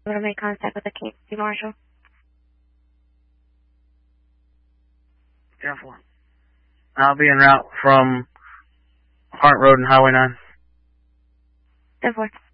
I'm going to make contact with the Kansas Marshal. 10-4. I'll be en route from Hart Road and Highway 9. 10-4.